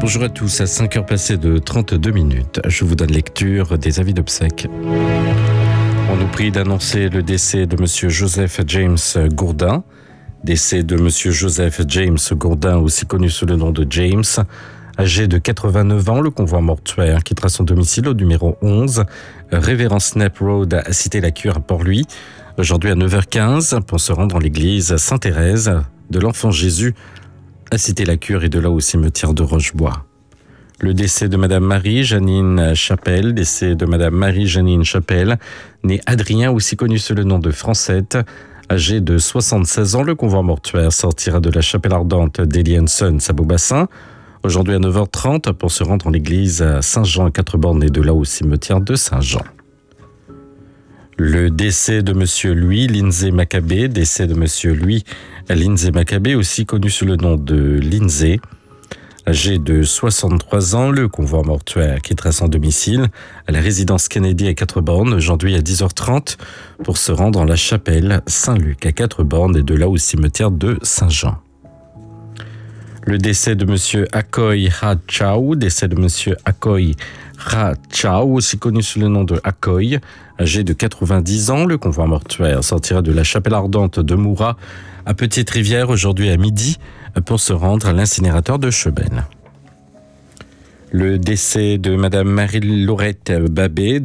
Bonjour à tous, à 5h passées de 32 minutes, je vous donne lecture des avis d'obsèques. On nous prie d'annoncer le décès de Monsieur Joseph James Gourdin. Décès de Monsieur Joseph James Gourdin, aussi connu sous le nom de James. Âgé de 89 ans, le convoi mortuaire quittera son domicile au numéro 11, Révérend Snap Road à Cité-la-Cure à Port-Louis, aujourd'hui à 9h15, pour se rendre en l'église Sainte-Thérèse de l'Enfant Jésus à Cité-la-Cure et de là au cimetière de Rochebois. Le décès de Madame Marie-Janine Chapelle, née Adrien, aussi connu sous le nom de Francette, âgé de 76 ans, le convoi mortuaire sortira de la chapelle ardente d'Elian Sons à Beaubassin, aujourd'hui à 9h30, pour se rendre en l'église à Saint-Jean à 4 bornes et de là au cimetière de Saint-Jean. Le décès de Monsieur Louis Lindsay Maccabé, aussi connu sous le nom de Lindsay, âgé de 63 ans, le convoi mortuaire quittera son domicile à la résidence Kennedy à 4 bornes, aujourd'hui à 10h30, pour se rendre en la chapelle Saint-Luc à 4 bornes et de là au cimetière de Saint-Jean. Le décès de Monsieur Akoy Ha Chao, aussi connu sous le nom de Akoy, âgé de 90 ans, le convoi mortuaire sortira de la chapelle ardente de Moura à Petite-Rivière aujourd'hui à midi pour se rendre à l'incinérateur de Chebel. Le décès de Madame Marie-Laurette Babé,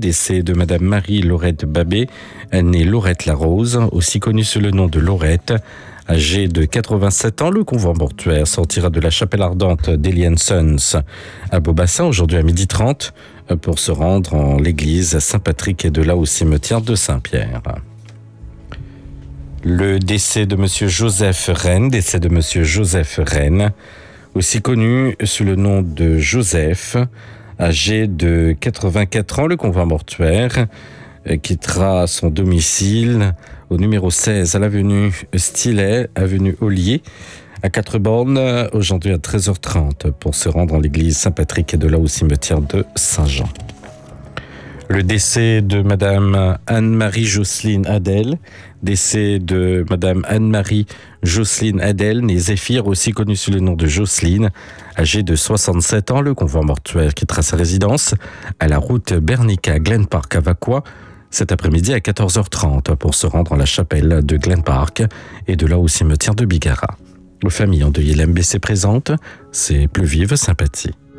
née Laurette Larose, aussi connue sous le nom de Laurette, âgée de 87 ans, le convoi mortuaire sortira de la chapelle ardente d'Elian Sons à Beaubassin aujourd'hui à 12h30 pour se rendre en l'église Saint-Patrick et de là au cimetière de Saint-Pierre. Le décès de Monsieur Joseph Rennes, aussi connu sous le nom de Joseph, âgé de 84 ans, le convoi mortuaire quittera son domicile au numéro 16 à l'avenue Stillet, avenue Ollier, à 4 bornes, aujourd'hui à 13h30, pour se rendre en l'église Saint-Patrick et de là au cimetière de Saint-Jean. Le décès de Madame Anne-Marie Jocelyne Adèle, née Zéphyr, aussi connue sous le nom de Jocelyne, âgée de 67 ans, le convoi mortuaire quittera sa résidence à la route Bernica Glen Park à Vaqua, cet après-midi à 14h30 pour se rendre à la chapelle de Glen Park et de là au cimetière de Bigara. Aux familles endeuillées, l'MBC présente ses plus vives sympathies.